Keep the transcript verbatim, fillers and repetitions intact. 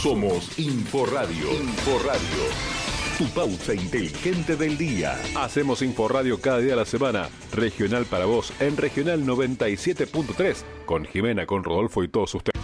Somos Inforadio. Inforadio. Tu pausa inteligente del día. Hacemos Inforadio cada día de la semana. Regional para vos en Regional noventa y siete punto tres. Con Jimena, con Rodolfo y todos ustedes.